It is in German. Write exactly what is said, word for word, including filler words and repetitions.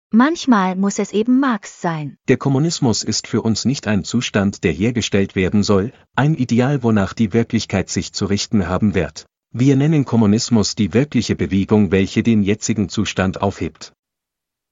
Manchmal muss es eben Marx sein. Der Kommunismus ist für uns nicht ein Zustand, der hergestellt werden soll, ein Ideal, wonach die Wirklichkeit sich zu richten haben wird. Wir nennen Kommunismus die wirkliche Bewegung, welche den jetzigen Zustand aufhebt.